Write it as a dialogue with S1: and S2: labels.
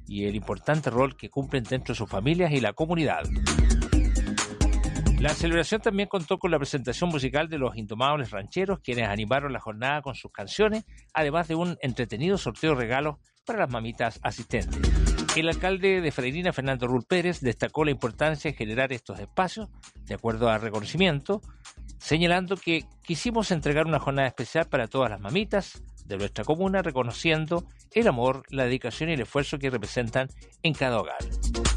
S1: y el importante rol que cumplen dentro de sus familias y la comunidad. La celebración también contó con la presentación musical de los Indomables Rancheros, quienes animaron la jornada con sus canciones, además de un entretenido sorteo de regalos para las mamitas asistentes. El alcalde de Freirina, Fernando Rull Pérez, destacó la importancia de generar estos espacios, de acuerdo al reconocimiento, señalando que quisimos entregar una jornada especial para todas las mamitas de nuestra comuna, reconociendo el amor, la dedicación y el esfuerzo que representan en cada hogar.